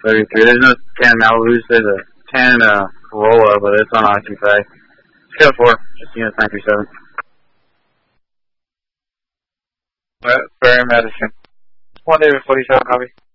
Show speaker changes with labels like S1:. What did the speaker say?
S1: 33. There's no 10 Malibus. There's a 10 Corolla, but it's on occupied. Scale 4, just unit 937.
S2: Barry Madison. 1 David 47, copy.